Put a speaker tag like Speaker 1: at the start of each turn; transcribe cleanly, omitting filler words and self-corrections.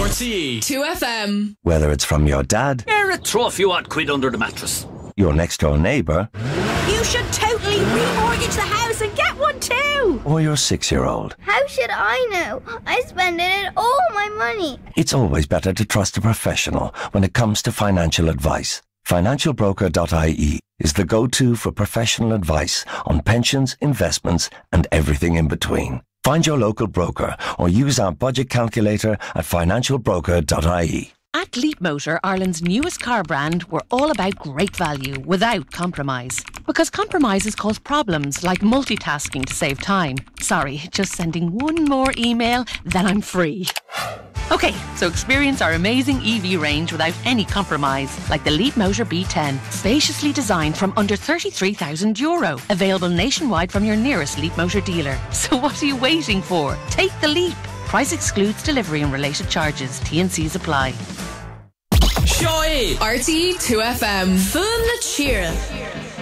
Speaker 1: RTE 2FM.
Speaker 2: Whether it's from your dad,
Speaker 3: Throw a few odd quid under the mattress.
Speaker 2: your next door neighbour,
Speaker 4: You should totally remortgage the house and get one too.
Speaker 2: or your 6-year-old,
Speaker 5: How should I know? I spend it all my money.
Speaker 2: it's always better to trust a professional when it comes to financial advice. Financialbroker.ie is the go-to for professional advice on pensions, investments and everything in between. Find your local broker or use our budget calculator at financialbroker.ie.
Speaker 6: At Leapmotor, Ireland's newest car brand, we're all about great value without compromise. Because compromises cause problems like multitasking to save time. Sorry, just sending one more email, then I'm free. Okay, so experience our amazing EV range without any compromise, like the Leapmotor B10, spaciously designed from under €33,000. Available nationwide from your nearest Leapmotor dealer. So what are you waiting for? Take the leap. Price excludes delivery and related charges. T&Cs apply.
Speaker 1: Seo é
Speaker 4: RTE 2FM. Fun na tíre.